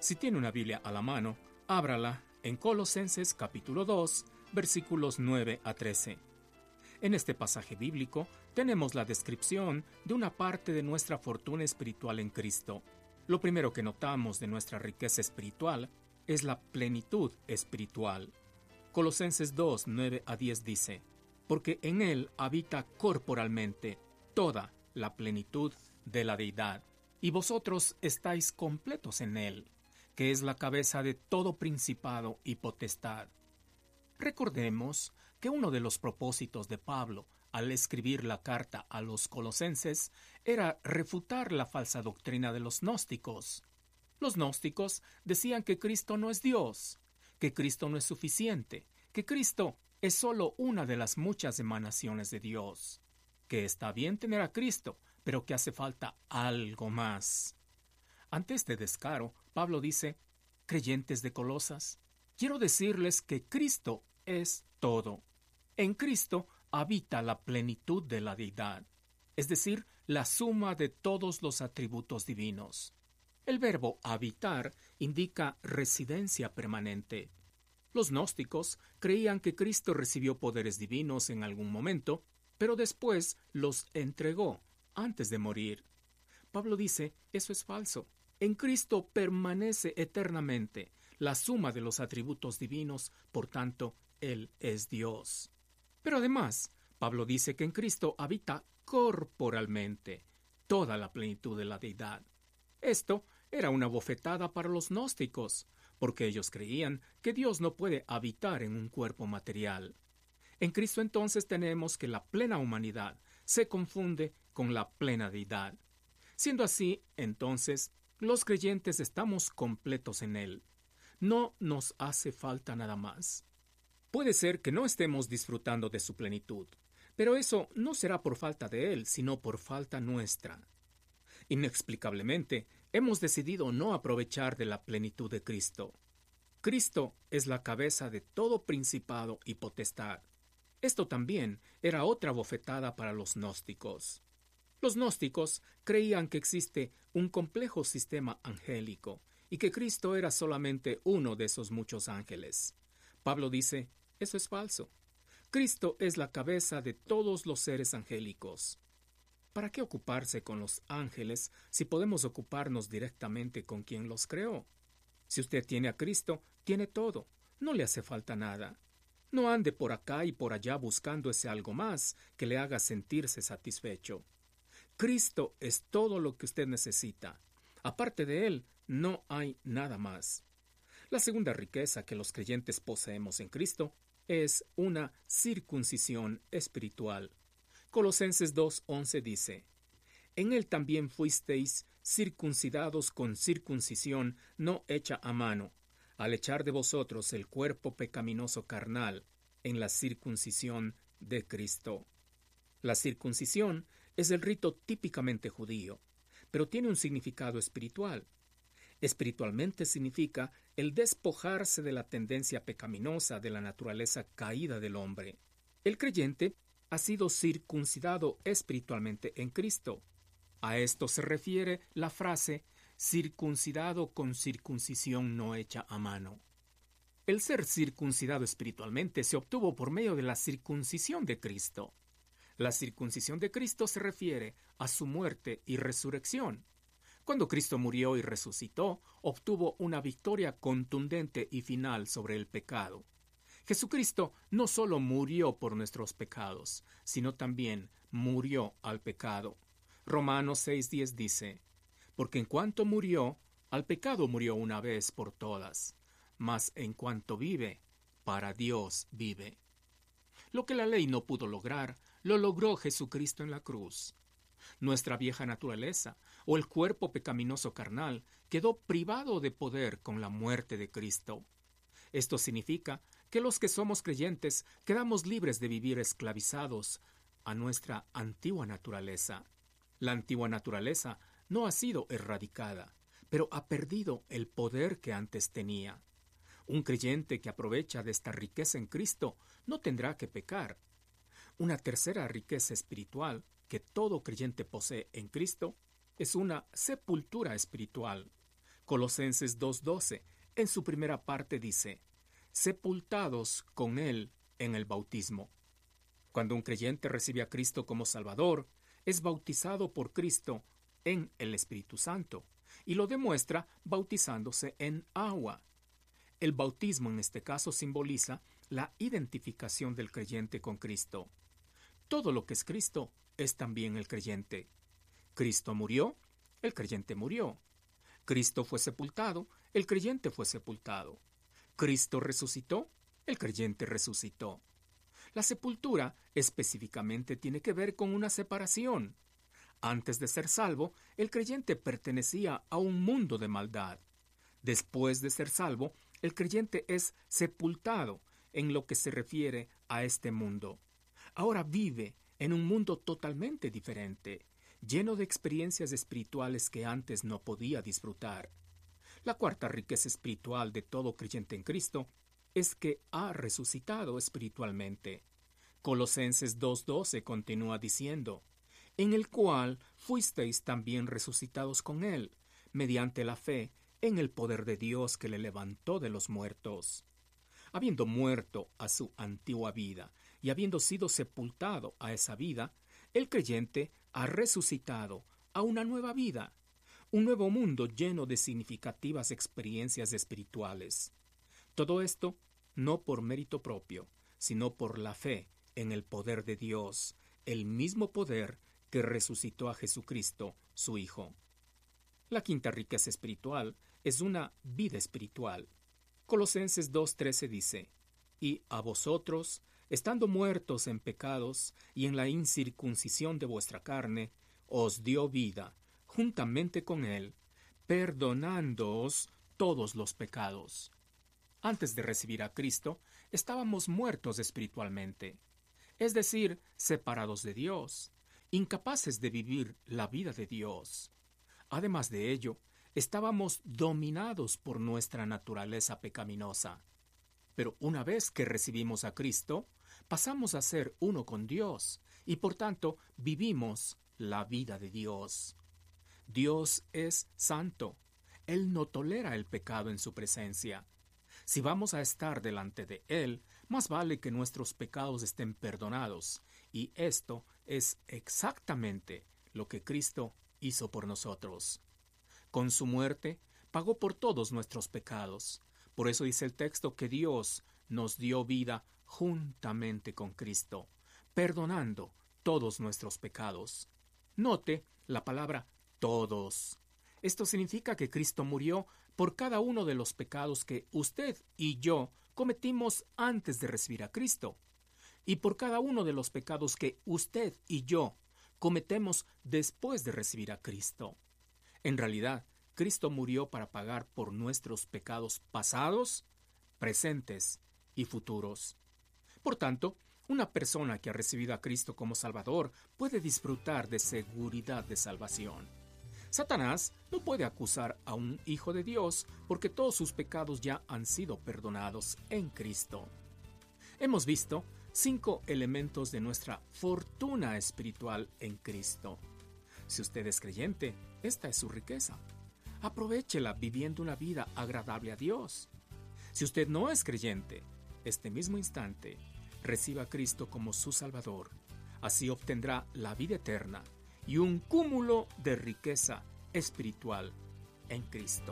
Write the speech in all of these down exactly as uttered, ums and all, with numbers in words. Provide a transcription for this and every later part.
Si tiene una Biblia a la mano, ábrala en Colosenses capítulo dos, versículos nueve a trece. En este pasaje bíblico tenemos la descripción de una parte de nuestra fortuna espiritual en Cristo. Lo primero que notamos de nuestra riqueza espiritual es la plenitud espiritual. Colosenses dos, nueve a diez dice: porque en Él habita corporalmente toda la plenitud de la deidad, y vosotros estáis completos en Él, que es la cabeza de todo principado y potestad. Recordemos que uno de los propósitos de Pablo al escribir la carta a los colosenses era refutar la falsa doctrina de los gnósticos. Los gnósticos decían que Cristo no es Dios, que Cristo no es suficiente, que Cristo es solo una de las muchas emanaciones de Dios, que está bien tener a Cristo, pero que hace falta algo más. Ante este descaro, Pablo dice: creyentes de Colosas, quiero decirles que Cristo es todo. En Cristo habita la plenitud de la deidad, es decir, la suma de todos los atributos divinos. El verbo habitar indica residencia permanente. Los gnósticos creían que Cristo recibió poderes divinos en algún momento, pero después los entregó antes de morir. Pablo dice: eso es falso. En Cristo permanece eternamente la suma de los atributos divinos, por tanto, Él es Dios. Pero además, Pablo dice que en Cristo habita corporalmente toda la plenitud de la deidad. Esto era una bofetada para los gnósticos, porque ellos creían que Dios no puede habitar en un cuerpo material. En Cristo entonces tenemos que la plena humanidad se confunde con la plena deidad. Siendo así, entonces, los creyentes estamos completos en Él. No nos hace falta nada más. Puede ser que no estemos disfrutando de su plenitud, pero eso no será por falta de Él, sino por falta nuestra. Inexplicablemente, hemos decidido no aprovechar de la plenitud de Cristo. Cristo es la cabeza de todo principado y potestad. Esto también era otra bofetada para los gnósticos. Los gnósticos creían que existe un complejo sistema angélico y que Cristo era solamente uno de esos muchos ángeles. Pablo dice: eso es falso. Cristo es la cabeza de todos los seres angélicos. ¿Para qué ocuparse con los ángeles si podemos ocuparnos directamente con quien los creó? Si usted tiene a Cristo, tiene todo. No le hace falta nada. No ande por acá y por allá buscando ese algo más que le haga sentirse satisfecho. Cristo es todo lo que usted necesita. Aparte de Él, no hay nada más. La segunda riqueza que los creyentes poseemos en Cristo es una circuncisión espiritual. Colosenses dos once dice: en Él también fuisteis circuncidados con circuncisión no hecha a mano, al echar de vosotros el cuerpo pecaminoso carnal en la circuncisión de Cristo. La circuncisión es el rito típicamente judío, pero tiene un significado espiritual. Espiritualmente significa el despojarse de la tendencia pecaminosa de la naturaleza caída del hombre. El creyente ha sido circuncidado espiritualmente en Cristo. A esto se refiere la frase circuncidado con circuncisión no hecha a mano. El ser circuncidado espiritualmente se obtuvo por medio de la circuncisión de Cristo. La circuncisión de Cristo se refiere a su muerte y resurrección. Cuando Cristo murió y resucitó, obtuvo una victoria contundente y final sobre el pecado. Jesucristo no solo murió por nuestros pecados, sino también murió al pecado. Romanos seis diez dice: porque en cuanto murió, al pecado murió una vez por todas, mas en cuanto vive, para Dios vive. Lo que la ley no pudo lograr, lo logró Jesucristo en la cruz. Nuestra vieja naturaleza, o el cuerpo pecaminoso carnal, quedó privado de poder con la muerte de Cristo. Esto significa que los que somos creyentes quedamos libres de vivir esclavizados a nuestra antigua naturaleza. La antigua naturaleza no ha sido erradicada, pero ha perdido el poder que antes tenía. Un creyente que aprovecha de esta riqueza en Cristo no tendrá que pecar. Una tercera riqueza espiritual que todo creyente posee en Cristo es una sepultura espiritual. Colosenses dos doce, en su primera parte dice, sepultados con Él en el bautismo. Cuando un creyente recibe a Cristo como Salvador, es bautizado por Cristo en el Espíritu Santo, y lo demuestra bautizándose en agua. El bautismo en este caso simboliza la identificación del creyente con Cristo. Todo lo que es Cristo es también el creyente. Cristo murió, el creyente murió. Cristo fue sepultado, el creyente fue sepultado. Cristo resucitó, el creyente resucitó. La sepultura específicamente tiene que ver con una separación. Antes de ser salvo, el creyente pertenecía a un mundo de maldad. Después de ser salvo, el creyente es sepultado en lo que se refiere a este mundo. Ahora vive en un mundo totalmente diferente, lleno de experiencias espirituales que antes no podía disfrutar. La cuarta riqueza espiritual de todo creyente en Cristo es que ha resucitado espiritualmente. Colosenses dos doce continúa diciendo, en el cual fuisteis también resucitados con Él, mediante la fe en el poder de Dios que le levantó de los muertos. Habiendo muerto a su antigua vida y habiendo sido sepultado a esa vida, el creyente ha resucitado a una nueva vida, un nuevo mundo lleno de significativas experiencias espirituales. Todo esto no por mérito propio, sino por la fe en el poder de Dios, el mismo poder que resucitó a Jesucristo, su Hijo. La quinta riqueza espiritual es una vida espiritual. Colosenses dos trece dice, y a vosotros, estando muertos en pecados y en la incircuncisión de vuestra carne, os dio vida, juntamente con Él, perdonándoos todos los pecados. Antes de recibir a Cristo, estábamos muertos espiritualmente, es decir, separados de Dios, incapaces de vivir la vida de Dios. Además de ello, estábamos dominados por nuestra naturaleza pecaminosa. Pero una vez que recibimos a Cristo, pasamos a ser uno con Dios y por tanto vivimos la vida de Dios. Dios es santo. Él no tolera el pecado en su presencia. Si vamos a estar delante de Él, más vale que nuestros pecados estén perdonados, y esto es exactamente lo que Cristo hizo por nosotros. Con su muerte, pagó por todos nuestros pecados. Por eso dice el texto que Dios nos dio vida juntamente con Cristo, perdonando todos nuestros pecados. Note la palabra todos. Esto significa que Cristo murió por cada uno de los pecados que usted y yo cometimos antes de recibir a Cristo, y por cada uno de los pecados que usted y yo cometemos después de recibir a Cristo. En realidad, Cristo murió para pagar por nuestros pecados pasados, presentes y futuros. Por tanto, una persona que ha recibido a Cristo como Salvador puede disfrutar de seguridad de salvación. Satanás no puede acusar a un hijo de Dios porque todos sus pecados ya han sido perdonados en Cristo. Hemos visto cinco elementos de nuestra fortuna espiritual en Cristo. Si usted es creyente, esta es su riqueza. Aprovéchela viviendo una vida agradable a Dios. Si usted no es creyente, este mismo instante, reciba a Cristo como su Salvador. Así obtendrá la vida eterna y un cúmulo de riqueza espiritual en Cristo.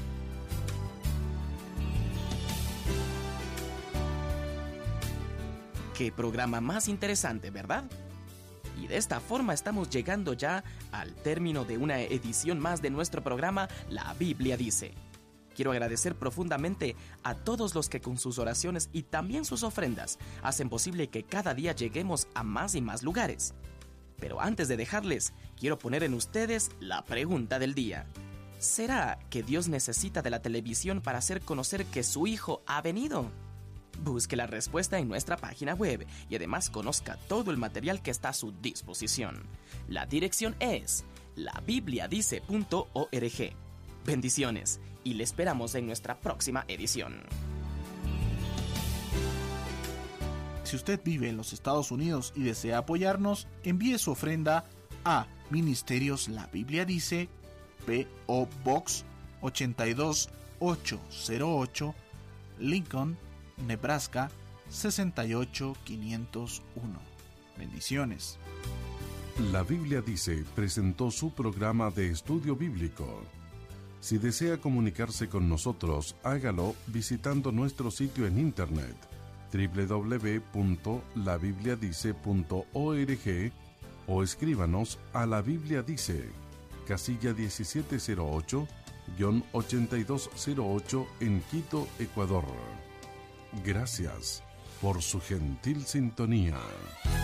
Qué programa más interesante, ¿verdad? Y de esta forma estamos llegando ya al término de una edición más de nuestro programa La Biblia Dice. Quiero agradecer profundamente a todos los que con sus oraciones y también sus ofrendas hacen posible que cada día lleguemos a más y más lugares. Pero antes de dejarles, quiero poner en ustedes la pregunta del día. ¿Será que Dios necesita de la televisión para hacer conocer que su Hijo ha venido? Busque la respuesta en nuestra página web y además conozca todo el material que está a su disposición. La dirección es la biblia dice punto org. Bendiciones y le esperamos en nuestra próxima edición. Si usted vive en los Estados Unidos y desea apoyarnos, envíe su ofrenda a Ministerios La Biblia Dice, P O Box ochenta y dos mil ochocientos ocho, Lincoln, Nebraska sesenta y ocho mil quinientos uno. Bendiciones. La Biblia Dice presentó su programa de estudio bíblico. Si desea comunicarse con nosotros, hágalo visitando nuestro sitio en internet doble u doble u doble u punto la biblia dice punto org o escríbanos a La Biblia Dice, casilla diecisiete cero ocho, ochenta y dos cero ocho en Quito, Ecuador. Gracias por su gentil sintonía.